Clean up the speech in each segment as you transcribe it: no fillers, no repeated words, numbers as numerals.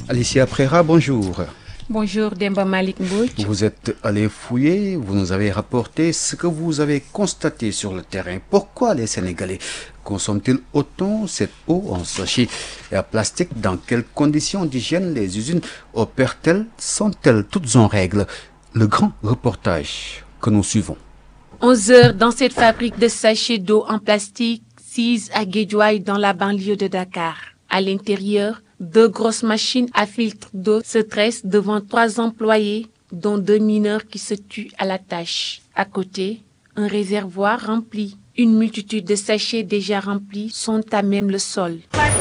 Alicia Prera, bonjour. Bonjour Demba Malik Mbouch. Vous êtes allé fouiller, vous nous avez rapporté ce que vous avez constaté sur le terrain. Pourquoi les Sénégalais consomment-ils autant cette eau en sachet et en plastique? Dans quelles conditions d'hygiène les usines opèrent-elles? Sont-elles toutes en règle? Le grand reportage que nous suivons. 11 heures dans cette fabrique de sachets d'eau en plastique, 6 à Guédiawaye dans la banlieue de Dakar. À l'intérieur, 2 grosses machines à filtre d'eau se tressent devant 3 employés, dont 2 mineurs qui se tuent à la tâche. À côté, un réservoir rempli. Une multitude de sachets déjà remplis sont à même le sol.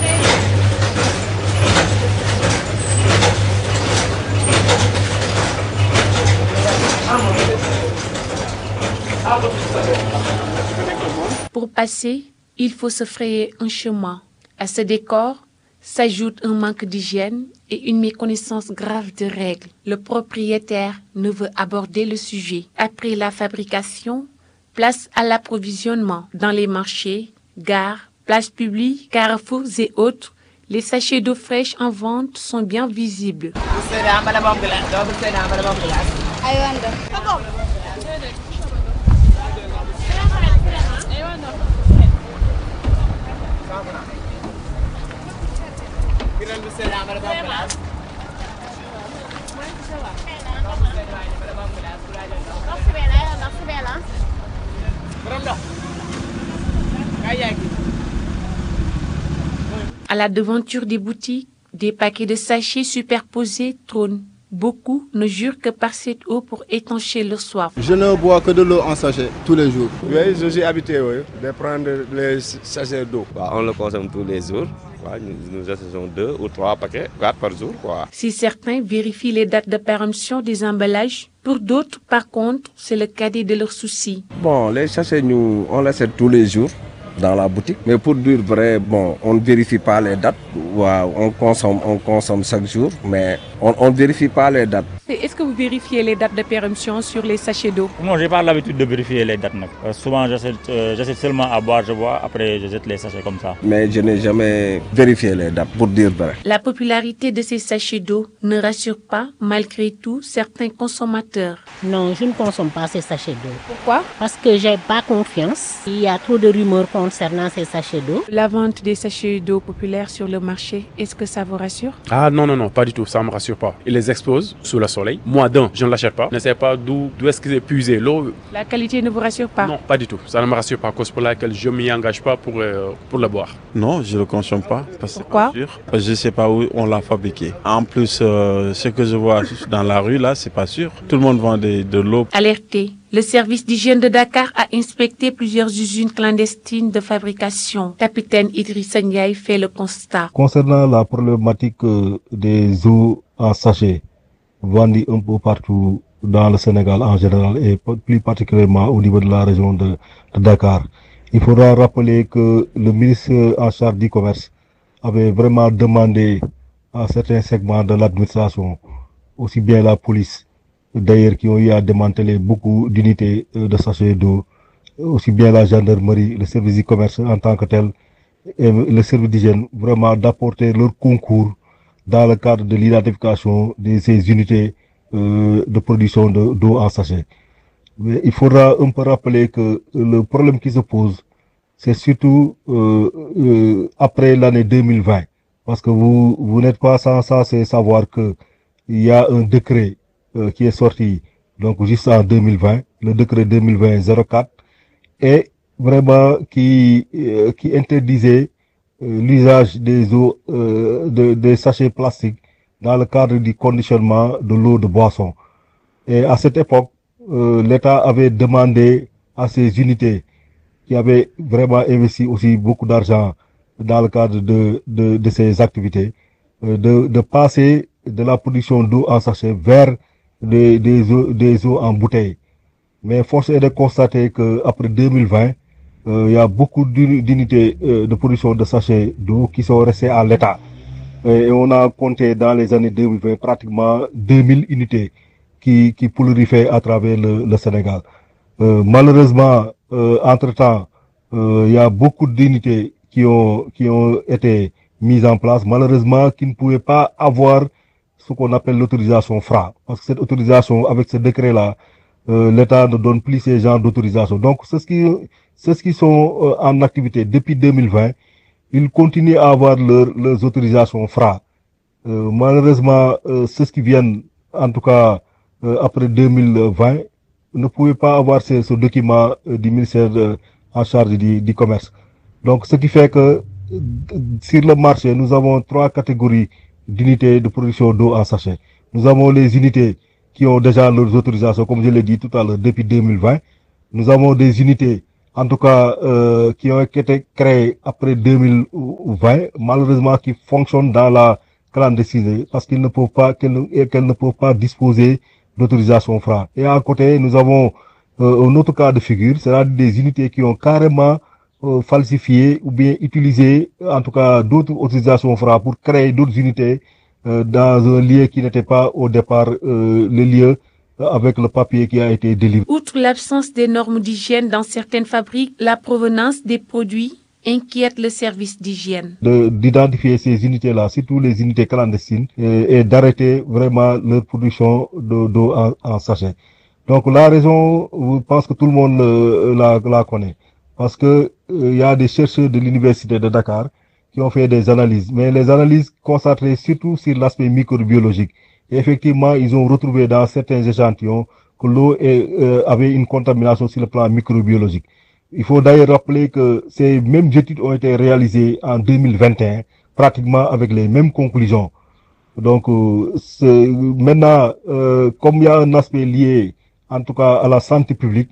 Pour passer, il faut se frayer un chemin. À ce décor s'ajoute un manque d'hygiène et une méconnaissance grave de règles. Le propriétaire ne veut aborder le sujet. Après la fabrication, place à l'approvisionnement. Dans les marchés, gares, places publiques, carrefours et autres, les sachets d'eau fraîche en vente sont bien visibles. À la devanture des boutiques, des paquets de sachets superposés trônent. Beaucoup ne jurent que par cette eau pour étancher leur soif. Je ne bois que de l'eau en sachet tous les jours. Oui, je suis habitué de prendre les sachets d'eau. On le consomme tous les jours. Nous achetons 2 ou 3 paquets, 4 par jour. Si certains vérifient les dates de péremption des emballages, pour d'autres, par contre, c'est le cadet de leurs soucis. Bon, les sachets, on les achète tous les jours dans la boutique. Mais pour dire vrai, on ne vérifie pas les dates. On consomme chaque jour, mais on ne vérifie pas les dates. Est-ce que vous vérifiez les dates de péremption sur les sachets d'eau? Non, j'ai pas l'habitude de vérifier les dates. Souvent, j'achète seulement à boire, je bois, après je jette les sachets comme ça. Mais je n'ai jamais vérifié les dates, pour dire vrai. La popularité de ces sachets d'eau ne rassure pas, malgré tout, certains consommateurs. Non, je ne consomme pas ces sachets d'eau. Pourquoi? Parce que j'ai pas confiance. Il y a trop de rumeurs concernant ces sachets d'eau. La vente des sachets d'eau populaires sur le marché, est-ce que ça vous rassure? Ah non, pas du tout, ça ne me rassure pas. Ils les exposent sous le soleil. Moi, je ne l'achète pas. Je ne sais pas d'où est-ce qu'ils ont puisé l'eau. La qualité ne vous rassure pas? Non, pas du tout. Ça ne me rassure pas, cause pour laquelle je ne m'y engage pas pour le boire. Non, je ne le consomme pas. Pourquoi? Je ne sais pas où on l'a fabriqué. En plus, ce que je vois dans la rue, là, c'est pas sûr. Tout le monde vend de l'eau. Alerté, le service d'hygiène de Dakar a inspecté plusieurs usines clandestines de fabrication. Capitaine Idrissa Ndiaye fait le constat. Concernant la problématique des eaux en sachet, vendues un peu partout dans le Sénégal en général et plus particulièrement au niveau de la région de Dakar, il faudra rappeler que le ministre en charge du commerce avait vraiment demandé à certains segments de l'administration, aussi bien la police, d'ailleurs qui ont eu à démanteler beaucoup d'unités de sachets d'eau, aussi bien la gendarmerie, le service du commerce en tant que tel, et le service d'hygiène, vraiment d'apporter leur concours dans le cadre de l'identification de ces unités de production d'eau en sachet. Mais il faudra un peu rappeler que le problème qui se pose, c'est surtout après l'année 2020. Parce que vous n'êtes pas sans savoir que il y a un décret qui est sorti donc juste en 2020, le décret 2020-04, et vraiment qui interdisait l'usage des eaux des sachets plastiques dans le cadre du conditionnement de l'eau de boisson. Et à cette époque, l'État avait demandé à ces unités qui avaient vraiment investi aussi beaucoup d'argent dans le cadre de ces activités, de passer de la production d'eau en sachet vers des eaux en bouteille. Mais force est de constater qu'après 2020, il y a beaucoup d'unités de production de sachets d'eau qui sont restées à l'état. Et on a compté dans les années 2020 pratiquement 2000 unités qui prolifèrent à travers le Sénégal. Malheureusement, entre-temps, il y a beaucoup d'unités qui ont été mise en place, malheureusement, qui ne pouvaient pas avoir ce qu'on appelle l'autorisation Fra. Parce que cette autorisation, avec ce décret-là, l'État ne donne plus ces genres d'autorisation. Donc, c'est ce qui sont en activité depuis 2020. Ils continuent à avoir leurs autorisations Fra. Malheureusement, ceux qui viennent, en tout cas après 2020, ne pouvaient pas avoir ce document du ministère en charge du commerce. Donc, ce qui fait que sur le marché, nous avons 3 catégories d'unités de production d'eau en sachet. Nous avons les unités qui ont déjà leurs autorisations, comme je l'ai dit tout à l'heure, depuis 2020. Nous avons des unités, en tout cas, qui ont été créées après 2020, malheureusement qui fonctionnent dans la clandestinité parce qu'elles ne peuvent pas disposer d'autorisation Fra. Et à côté, nous avons un autre cas de figure, c'est-à-dire des unités qui ont carrément falsifié ou bien utilisé, en tout cas, d'autres autorisations Fra pour créer d'autres unités dans un lieu qui n'était pas au départ le lieu avec le papier qui a été délivré. Outre l'absence des normes d'hygiène dans certaines fabriques, la provenance des produits inquiète le service d'hygiène. D'identifier ces unités-là, surtout les unités clandestines, et d'arrêter vraiment leur production d'eau en sachet. Donc la raison, je pense que tout le monde la connaît. Parce que il y a des chercheurs de l'université de Dakar qui ont fait des analyses, mais les analyses concentrées surtout sur l'aspect microbiologique. Et effectivement, ils ont retrouvé dans certains échantillons que l'eau avait une contamination sur le plan microbiologique. Il faut d'ailleurs rappeler que ces mêmes études ont été réalisées en 2021, pratiquement avec les mêmes conclusions. Donc, maintenant, comme il y a un aspect lié, en tout cas, à la santé publique,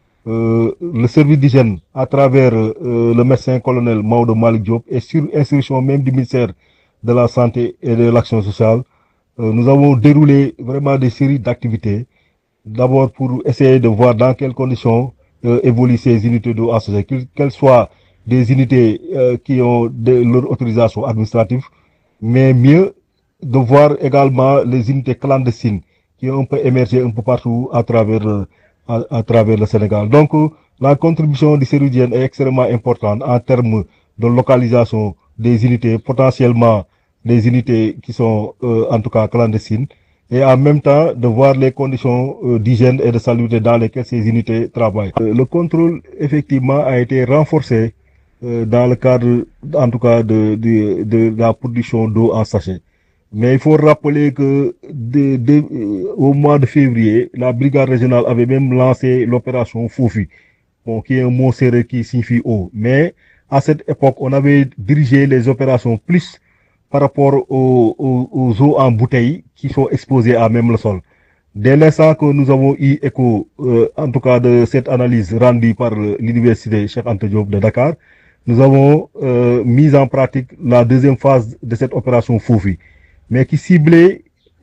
le service d'hygiène, à travers le médecin colonel Maodo Malick Diop, et sur instruction même du ministère de la Santé et de l'Action sociale, nous avons déroulé vraiment des séries d'activités, d'abord pour essayer de voir dans quelles conditions évoluent ces unités d'eau associées, qu'elles soient des unités qui ont leur autorisation administrative, mais mieux de voir également les unités clandestines qui ont un peu émergé un peu partout à travers le Sénégal. Donc, la contribution du service d'hygiène est extrêmement importante en termes de localisation des unités, potentiellement des unités qui sont en tout cas clandestines, et en même temps de voir les conditions d'hygiène et de salubrité dans lesquelles ces unités travaillent. Le contrôle, effectivement, a été renforcé dans le cadre, en tout cas, de la production d'eau en sachet. Mais il faut rappeler que au mois de février, la brigade régionale avait même lancé l'opération Fofi, qui est un mot sérère qui signifie eau. Mais à cette époque, on avait dirigé les opérations plus par rapport aux eaux en bouteille qui sont exposées à même le sol. Dès l'instant que nous avons eu écho, en tout cas de cette analyse rendue par l'université Cheikh Anta Diop de Dakar, nous avons mis en pratique la deuxième phase de cette opération Fofi, mais qui ciblait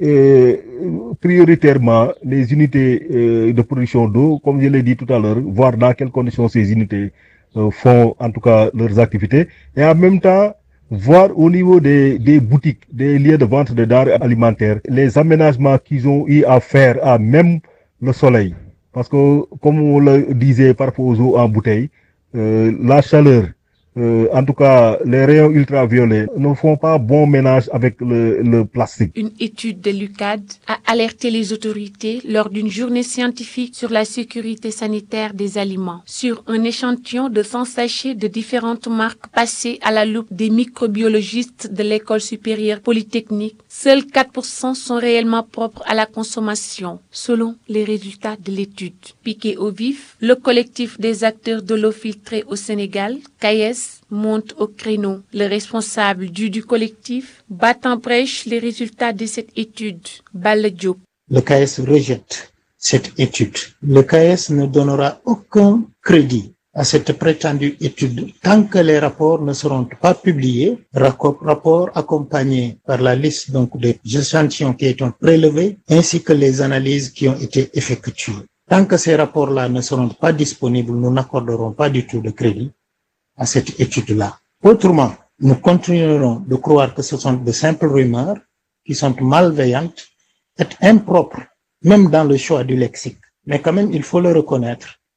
prioritairement les unités de production d'eau, comme je l'ai dit tout à l'heure, voir dans quelles conditions ces unités font en tout cas leurs activités, et en même temps voir au niveau des boutiques, des lieux de vente de denrées alimentaires, les aménagements qu'ils ont eu à faire à même le soleil. Parce que, comme on le disait par rapport aux eaux en bouteille, la chaleur, en tout cas les rayons ultraviolets, ne font pas bon ménage avec le plastique. Une étude de l'UCAD a alerté les autorités lors d'une journée scientifique sur la sécurité sanitaire des aliments. Sur un échantillon de 100 sachets de différentes marques passés à la loupe des microbiologistes de l'école supérieure polytechnique, seuls 4% sont réellement propres à la consommation, selon les résultats de l'étude. Piqué au vif, le collectif des acteurs de l'eau filtrée au Sénégal, CAES, monte au créneau. Le responsable du collectif bat en brèche les résultats de cette étude. Balla Diop. Le CAES rejette cette étude. Le CAES ne donnera aucun crédit à cette prétendue étude tant que les rapports ne seront pas publiés, rapports accompagnés par la liste donc des échantillons qui ont été prélevés ainsi que les analyses qui ont été effectuées. Tant que ces rapports-là ne seront pas disponibles, nous n'accorderons pas du tout de crédit à cette étude-là. Autrement, nous continuerons de croire que ce sont de simples rumeurs qui sont malveillantes et impropres, même dans le choix du lexique. Mais quand même, il faut le reconnaître,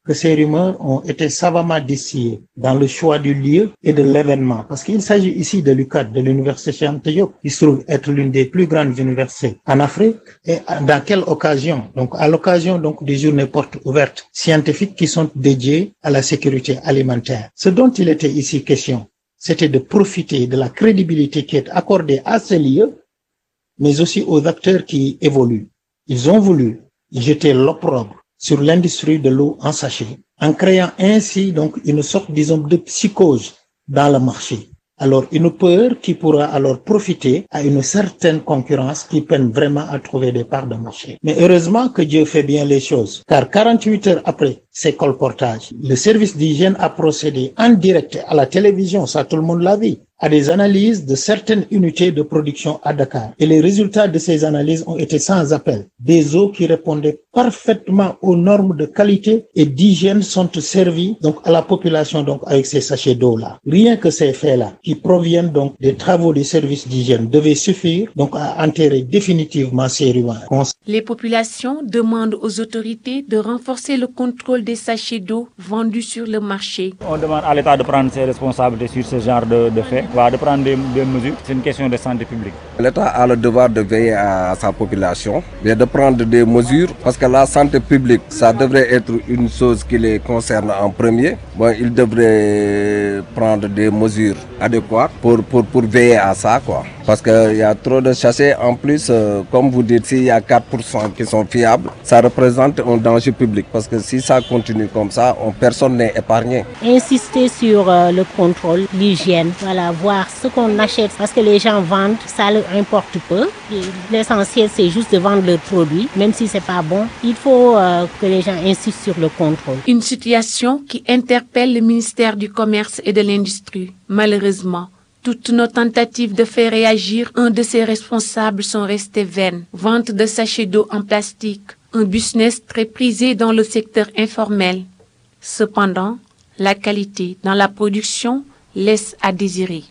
que ces rumeurs ont été savamment distillées dans le choix du lieu et de l'événement. Parce qu'il s'agit ici de l'UCAD, de l'Université Cheikh Anta Diop, qui se trouve être l'une des plus grandes universités en Afrique. Et dans quelle occasion? Donc, à l'occasion donc des journées portes ouvertes scientifiques qui sont dédiées à la sécurité alimentaire. Ce dont il était ici question, c'était de profiter de la crédibilité qui est accordée à ce lieu, mais aussi aux acteurs qui évoluent. Ils ont voulu jeter l'opprobre sur l'industrie de l'eau en sachet, en créant ainsi donc une sorte, disons, de psychose dans le marché. Alors, une peur qui pourra alors profiter à une certaine concurrence qui peine vraiment à trouver des parts de marché. Mais heureusement que Dieu fait bien les choses, car 48 heures après ces colportages, le service d'hygiène a procédé en direct à la télévision, ça tout le monde l'a vu, à des analyses de certaines unités de production à Dakar. Et les résultats de ces analyses ont été sans appel. Des eaux qui répondaient parfaitement aux normes de qualité et d'hygiène sont servies donc à la population donc avec ces sachets d'eau-là. Rien que ces faits-là, qui proviennent donc des travaux du service d'hygiène, devaient suffire donc à enterrer définitivement ces rumeurs. Les populations demandent aux autorités de renforcer le contrôle des sachets d'eau vendus sur le marché. On demande à l'État de prendre ses responsabilités sur ce genre de faits, de prendre des mesures. C'est une question de santé publique. L'État a le devoir de veiller à sa population, mais de prendre des mesures, parce que la santé publique, ça devrait être une chose qui les concerne en premier. Ils devraient prendre des mesures adéquates pour veiller à ça, quoi. Parce qu'il y a trop de sachets. En plus, comme vous dites, s'il y a 4% qui sont fiables, ça représente un danger public. Parce que si ça continue comme ça, personne n'est épargné. Insister sur le contrôle, l'hygiène, voir ce qu'on achète. Parce que les gens vendent, ça leur importe peu. L'essentiel, c'est juste de vendre leurs produits, même si c'est pas bon. Il faut que les gens insistent sur le contrôle. Une situation qui interpelle le ministère du Commerce et de l'Industrie. Malheureusement, toutes nos tentatives de faire réagir un de ses responsables sont restées vaines. Vente de sachets d'eau en plastique, un business très prisé dans le secteur informel. Cependant, la qualité dans la production laisse à désirer.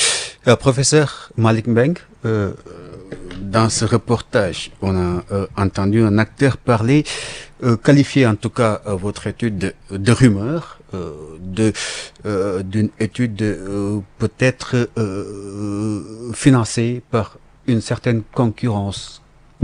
Professeur Malik Mbeng, dans ce reportage, on a entendu un acteur parler, qualifier en tout cas votre étude de rumeur, d'une étude peut-être financée par une certaine concurrence.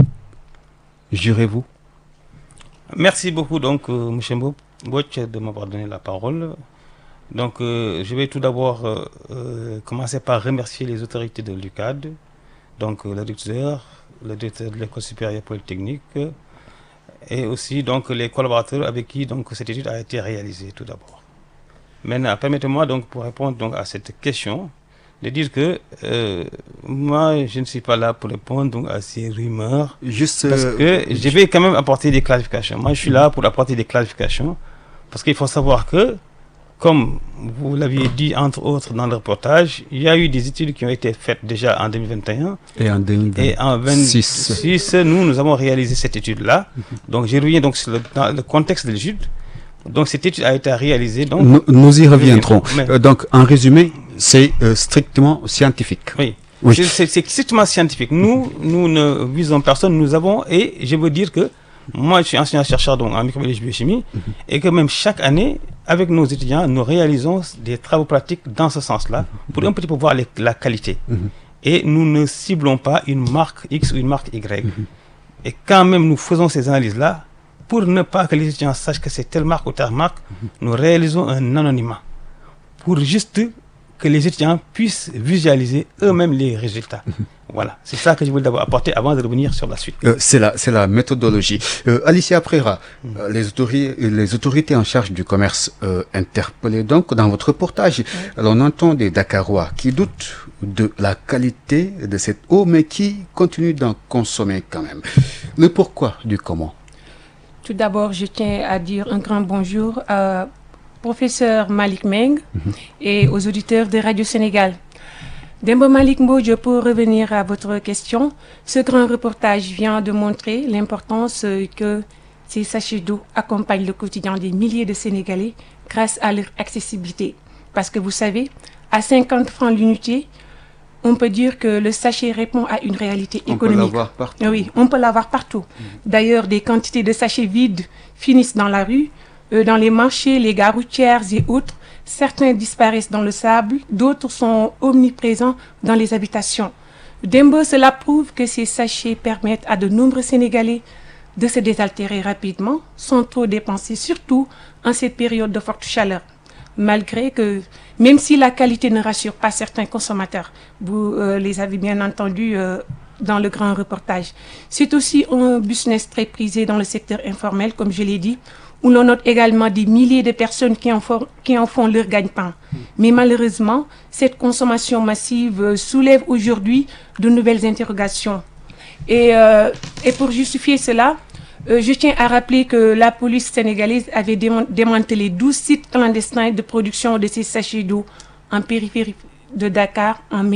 Jurez-vous? Merci beaucoup donc M. Mbouch de m'avoir donné la parole. Donc je vais tout d'abord commencer par remercier les autorités de l'UCAD, donc le directeur de l'École supérieure polytechnique et aussi donc les collaborateurs avec qui donc cette étude a été réalisée tout d'abord. Maintenant, permettez-moi donc pour répondre donc à cette question de dire que moi je ne suis pas là pour répondre donc à ces rumeurs. Parce que je vais quand même apporter des clarifications. Moi je suis là pour apporter des clarifications parce qu'il faut savoir que, comme vous l'aviez dit entre autres dans le reportage, il y a eu des études qui ont été faites déjà en 2021 et en 2026. Et en 2026, nous avons réalisé cette étude-là. Donc je reviens donc sur dans le contexte de l'étude. Donc cette étude a été réalisée. Donc, nous y reviendrons. Donc en résumé, c'est strictement scientifique. Oui. C'est strictement scientifique. Nous ne visons personne. Nous avons, et je veux dire que moi je suis enseignant-chercheur donc en microbiologie biochimie, et que même chaque année, avec nos étudiants, nous réalisons des travaux pratiques dans ce sens-là, pour un petit peu voir la qualité. Et nous ne ciblons pas une marque X ou une marque Y. Et quand même nous faisons ces analyses-là, pour ne pas que les étudiants sachent que c'est telle marque ou telle marque, nous réalisons un anonymat, pour juste que les étudiants puissent visualiser eux-mêmes les résultats. Voilà, c'est ça que je voulais d'abord apporter avant de revenir sur la suite. C'est la méthodologie. Alicia Prera, les autorités en charge du commerce interpellées donc dans votre reportage. Alors on entend des Dakarois qui doutent de la qualité de cette eau, mais qui continuent d'en consommer quand même. Le pourquoi du comment? Tout d'abord, je tiens à dire un grand bonjour à professeur Malik Mbeng et aux auditeurs de Radio Sénégal. Dembo Malik Mbodj, pour revenir à votre question, ce grand reportage vient de montrer l'importance que ces sachets d'eau accompagnent le quotidien des milliers de Sénégalais grâce à leur accessibilité. Parce que vous savez, à 50 francs l'unité, on peut dire que le sachet répond à une réalité économique. On peut l'avoir partout. Oui, on peut l'avoir partout. D'ailleurs, des quantités de sachets vides finissent dans la rue. dans les marchés, les gares routières et autres. Certains disparaissent dans le sable, d'autres sont omniprésents dans les habitations. Dembo, cela prouve que ces sachets permettent à de nombreux Sénégalais de se désaltérer rapidement, sans trop dépenser, surtout en cette période de forte chaleur. Malgré que, même si la qualité ne rassure pas certains consommateurs, vous les avez bien entendus dans le grand reportage. C'est aussi un business très prisé dans le secteur informel, comme je l'ai dit, où l'on note également des milliers de personnes qui en font leur gagne-pain. Mais malheureusement, cette consommation massive soulève aujourd'hui de nouvelles interrogations. Et pour justifier cela, je tiens à rappeler que la police sénégalaise avait démantelé 12 sites clandestins de production de ces sachets d'eau en périphérie de Dakar en mai